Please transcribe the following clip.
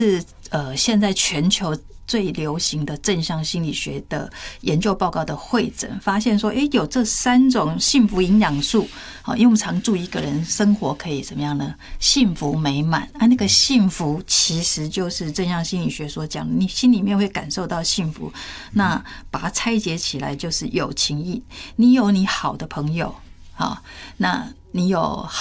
现在全球最流行的正向心理学的研究报告的汇整，发现说，有这3种幸福营养素。因为我们常注意一个人生活可以怎么样呢？幸福美满啊，那个幸福其实就是正向心理学所讲，你心里面会感受到幸福。那把它拆解起来，就是有情义，你有你好的朋友，好，那你有